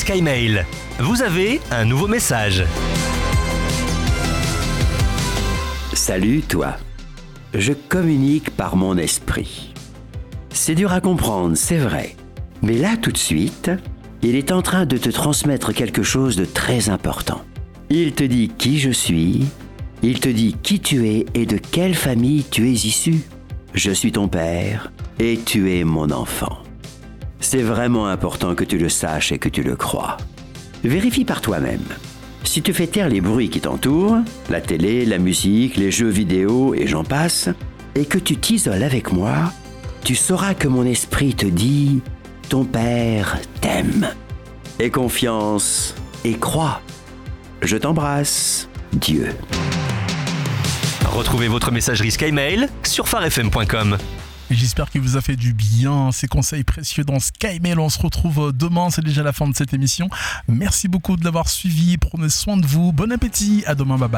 SkyMail. Vous avez un nouveau message. Salut toi. Je communique par mon esprit. C'est dur à comprendre, c'est vrai. Mais là, tout de suite, il est en train de te transmettre quelque chose de très important. Il te dit qui je suis, il te dit qui tu es et de quelle famille tu es issu. Je suis ton père et tu es mon enfant. C'est vraiment important que tu le saches et que tu le crois. Vérifie par toi-même. Si tu fais taire les bruits qui t'entourent, la télé, la musique, les jeux vidéo et j'en passe, et que tu t'isoles avec moi, tu sauras que mon esprit te dit « Ton père t'aime ». Aie confiance et crois. Je t'embrasse, Dieu. Retrouvez votre messagerie SkyMail sur farfm.com. Et j'espère qu'il vous a fait du bien, ces conseils précieux dans SkyMail. On se retrouve demain, c'est déjà la fin de cette émission. Merci beaucoup de l'avoir suivi, prenez soin de vous, bon appétit, à demain, bye bye.